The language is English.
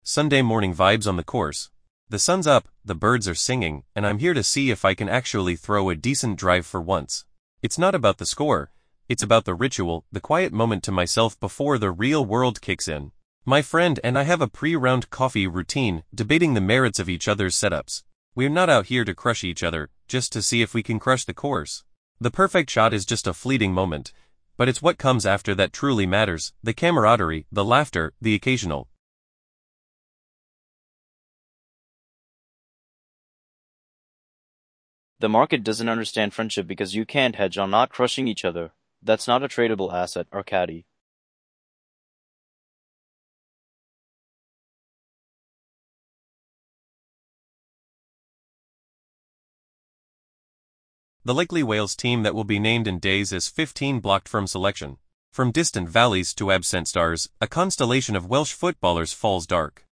Sunday morning vibes on the course. The sun's up, the birds are singing, and I'm here to see if I can actually throw a decent drive for once. It's not about the score, it's about the ritual, the quiet moment to myself before the real world kicks in. My friend and I have a pre-round coffee routine, debating the merits of each other's setups. We're not out here to crush each other, just to see if we can crush the course. The perfect shot is just a fleeting moment, but it's what comes after that truly matters, the camaraderie, the laughter, the occasional. The market doesn't understand friendship because you can't hedge on not crushing each other. That's not a tradable asset, or caddy. The likely Wales team that will be named in days is 15 blocked from selection. From distant valleys to absent stars, a constellation of Welsh footballers falls dark.